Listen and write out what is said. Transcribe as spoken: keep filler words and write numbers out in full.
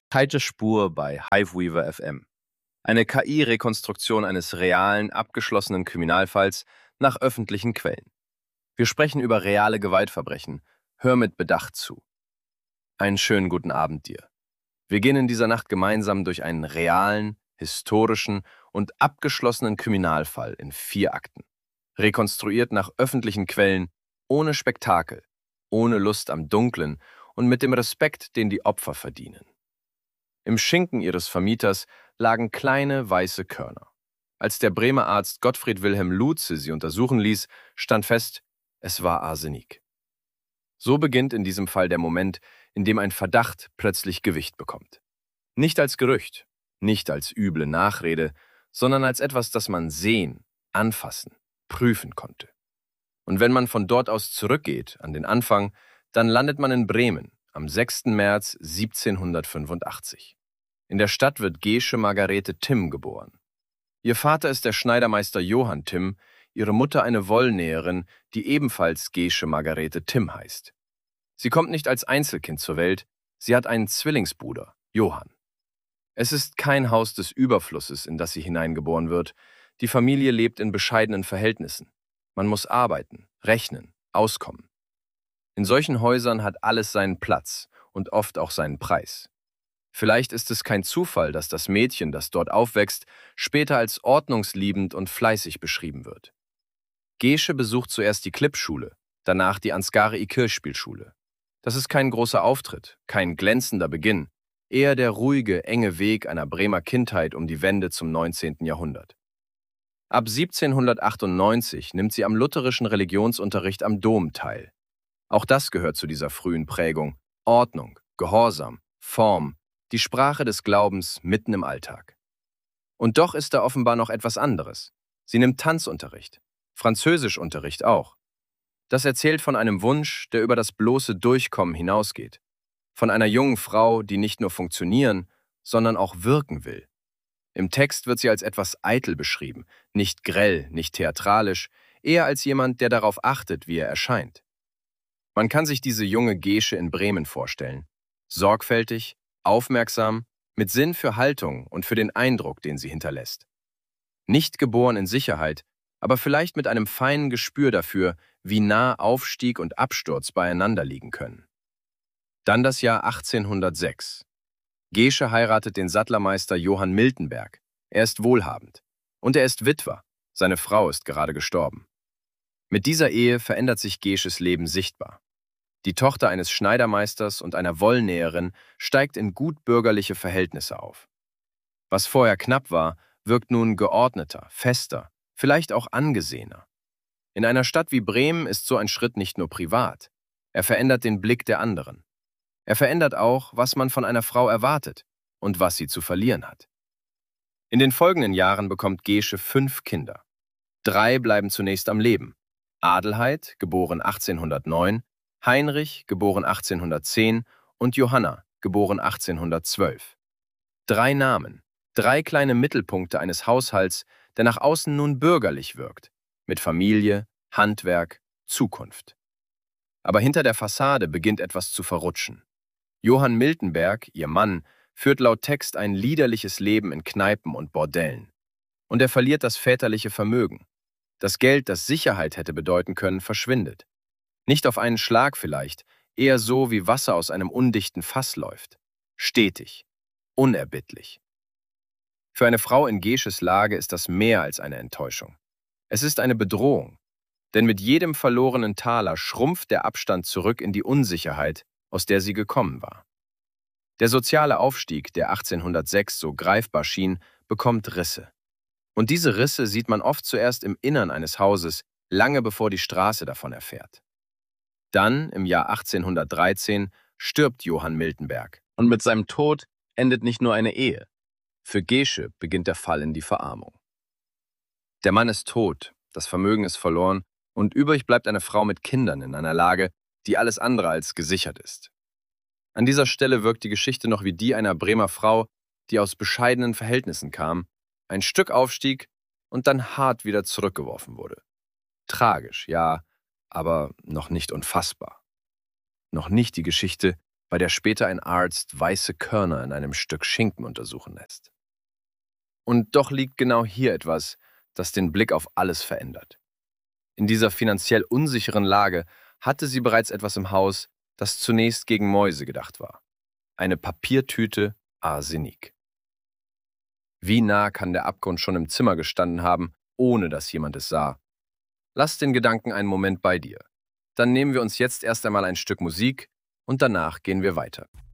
Kalte Spur bei Hiveweaver F M. Eine K I-Rekonstruktion eines realen, abgeschlossenen Kriminalfalls nach öffentlichen Quellen. Wir sprechen über reale Gewaltverbrechen. Hör mit Bedacht zu. Einen schönen guten Abend dir. Wir gehen in dieser Nacht gemeinsam durch einen realen, historischen und abgeschlossenen Kriminalfall in vier Akten. Rekonstruiert nach öffentlichen Quellen, ohne Spektakel, ohne Lust am Dunklen und mit dem Respekt, den die Opfer verdienen. Im Schinken ihres Vermieters lagen kleine weiße Körner. Als der Bremer Arzt Gottfried Wilhelm Lutze sie untersuchen ließ, stand fest, es war Arsenik. So beginnt in diesem Fall der Moment, in dem ein Verdacht plötzlich Gewicht bekommt. Nicht als Gerücht, nicht als üble Nachrede, sondern als etwas, das man sehen, anfassen, prüfen konnte. Und wenn man von dort aus zurückgeht, an den Anfang, dann landet man in Bremen am sechsten März siebzehnhundertfünfundachtzig. In der Stadt wird Gesche Margarete Timm geboren. Ihr Vater ist der Schneidermeister Johann Timm, ihre Mutter eine Wollnäherin, die ebenfalls Gesche Margarete Timm heißt. Sie kommt nicht als Einzelkind zur Welt, sie hat einen Zwillingsbruder, Johann. Es ist kein Haus des Überflusses, in das sie hineingeboren wird. Die Familie lebt in bescheidenen Verhältnissen. Man muss arbeiten, rechnen, auskommen. In solchen Häusern hat alles seinen Platz und oft auch seinen Preis. Vielleicht ist es kein Zufall, dass das Mädchen, das dort aufwächst, später als ordnungsliebend und fleißig beschrieben wird. Gesche besucht zuerst die Klippschule, danach die Ansgari-Kirchspielschule. Das ist kein großer Auftritt, kein glänzender Beginn, eher der ruhige, enge Weg einer Bremer Kindheit um die Wende zum neunzehnten Jahrhundert. Ab siebzehnhundertachtundneunzig nimmt sie am lutherischen Religionsunterricht am Dom teil. Auch das gehört zu dieser frühen Prägung. Ordnung, Gehorsam, Form, die Sprache des Glaubens mitten im Alltag. Und doch ist da offenbar noch etwas anderes. Sie nimmt Tanzunterricht, Französischunterricht auch. Das erzählt von einem Wunsch, der über das bloße Durchkommen hinausgeht. Von einer jungen Frau, die nicht nur funktionieren, sondern auch wirken will. Im Text wird sie als etwas eitel beschrieben, nicht grell, nicht theatralisch, eher als jemand, der darauf achtet, wie er erscheint. Man kann sich diese junge Gesche in Bremen vorstellen. Sorgfältig, aufmerksam, mit Sinn für Haltung und für den Eindruck, den sie hinterlässt. Nicht geboren in Sicherheit, aber vielleicht mit einem feinen Gespür dafür, wie nah Aufstieg und Absturz beieinander liegen können. Dann das Jahr achtzehnhundertsechs. Gesche heiratet den Sattlermeister Johann Miltenberg. Er ist wohlhabend. Und er ist Witwer. Seine Frau ist gerade gestorben. Mit dieser Ehe verändert sich Gesches Leben sichtbar. Die Tochter eines Schneidermeisters und einer Wollnäherin steigt in gutbürgerliche Verhältnisse auf. Was vorher knapp war, wirkt nun geordneter, fester, vielleicht auch angesehener. In einer Stadt wie Bremen ist so ein Schritt nicht nur privat. Er verändert den Blick der anderen. Er verändert auch, was man von einer Frau erwartet und was sie zu verlieren hat. In den folgenden Jahren bekommt Gesche fünf Kinder. Drei bleiben zunächst am Leben. Adelheid, geboren achtzehnhundertneun, Heinrich, geboren achtzehnhundertzehn und Johanna, geboren achtzehnhundertzwölf. Drei Namen, drei kleine Mittelpunkte eines Haushalts, der nach außen nun bürgerlich wirkt, mit Familie, Handwerk, Zukunft. Aber hinter der Fassade beginnt etwas zu verrutschen. Johann Miltenberg, ihr Mann, führt laut Text ein liederliches Leben in Kneipen und Bordellen. Und er verliert das väterliche Vermögen. Das Geld, das Sicherheit hätte bedeuten können, verschwindet. Nicht auf einen Schlag vielleicht, eher so, wie Wasser aus einem undichten Fass läuft. Stetig, unerbittlich. Für eine Frau in Gesches Lage ist das mehr als eine Enttäuschung. Es ist eine Bedrohung. Denn mit jedem verlorenen Taler schrumpft der Abstand zurück in die Unsicherheit, aus der sie gekommen war. Der soziale Aufstieg, der achtzehnhundertsechs so greifbar schien, bekommt Risse. Und diese Risse sieht man oft zuerst im Innern eines Hauses, lange bevor die Straße davon erfährt. Dann, im Jahr achtzehnhundertdreizehn, stirbt Johann Miltenberg. Und mit seinem Tod endet nicht nur eine Ehe. Für Gesche beginnt der Fall in die Verarmung. Der Mann ist tot, das Vermögen ist verloren und übrig bleibt eine Frau mit Kindern in einer Lage, die alles andere als gesichert ist. An dieser Stelle wirkt die Geschichte noch wie die einer Bremer Frau, die aus bescheidenen Verhältnissen kam, ein Stück aufstieg und dann hart wieder zurückgeworfen wurde. Tragisch, ja, aber noch nicht unfassbar. Noch nicht die Geschichte, bei der später ein Arzt weiße Körner in einem Stück Schinken untersuchen lässt. Und doch liegt genau hier etwas, das den Blick auf alles verändert. In dieser finanziell unsicheren Lage hatte sie bereits etwas im Haus, das zunächst gegen Mäuse gedacht war. Eine Papiertüte Arsenik. Wie nah kann der Abgrund schon im Zimmer gestanden haben, ohne dass jemand es sah? Lass den Gedanken einen Moment bei dir. Dann nehmen wir uns jetzt erst einmal ein Stück Musik und danach gehen wir weiter.